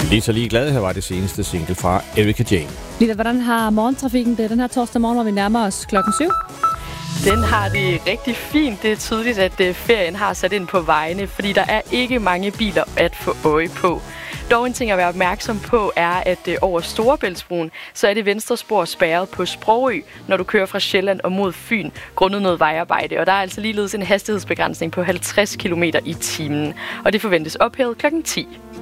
Lige så ligeglad her var det seneste single fra Erika Jane. Lita, hvordan har morgentrafikken det den her torsdag morgen, hvor vi nærmer os 7:00? Den har det rigtig fint. Det er tydeligt, at ferien har sat ind på vejene, fordi der er ikke mange biler at få øje på. Dog en ting at være opmærksom på er, at over Storebæltsbroen, så er det venstre spor spærret på Sprogø, når du kører fra Sjælland og mod Fyn, grundet noget vejarbejde. Og der er altså ligeledes en hastighedsbegrænsning på 50 km i timen, og det forventes ophævet 10:00.